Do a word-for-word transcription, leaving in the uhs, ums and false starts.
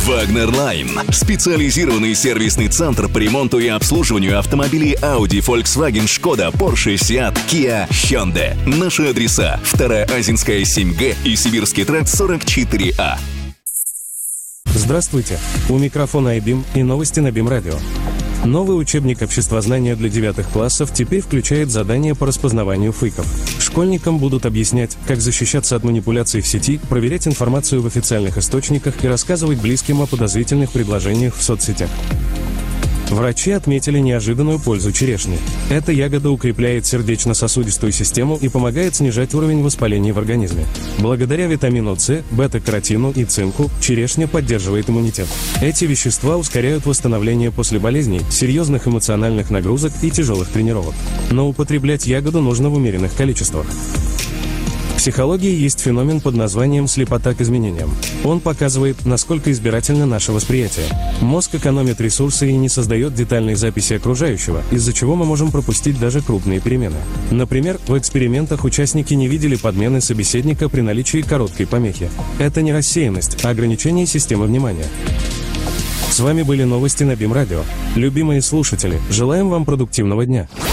Wagner Line – специализированный сервисный центр по ремонту и обслуживанию автомобилей Audi, Volkswagen, Skoda, Porsche, Seat, Kia, Hyundai. Наши адреса: вторая Азинская, семь Г и Сибирский тракт, сорок четыре А. Здравствуйте! У микрофона айбим и новости на БИМ-радио. Новый учебник обществознания для девятых классов теперь включает задания по распознаванию фейков. Школьникам будут объяснять, как защищаться от манипуляций в сети, проверять информацию в официальных источниках и рассказывать близким о подозрительных предложениях в соцсетях. Врачи отметили неожиданную пользу черешни. Эта ягода укрепляет сердечно-сосудистую систему и помогает снижать уровень воспаления в организме. Благодаря витамину С, бета-каротину и цинку черешня поддерживает иммунитет. Эти вещества ускоряют восстановление после болезней, серьезных эмоциональных нагрузок и тяжелых тренировок. Но употреблять ягоду нужно в умеренных количествах. В психологии есть феномен под названием слепота к изменениям. Он показывает, насколько избирательно наше восприятие. Мозг экономит ресурсы и не создает детальной записи окружающего, из-за чего мы можем пропустить даже крупные перемены. Например, в экспериментах участники не видели подмены собеседника при наличии короткой помехи. Это не рассеянность, а ограничение системы внимания. С вами были новости на БИМ-радио. Любимые слушатели, желаем вам продуктивного дня.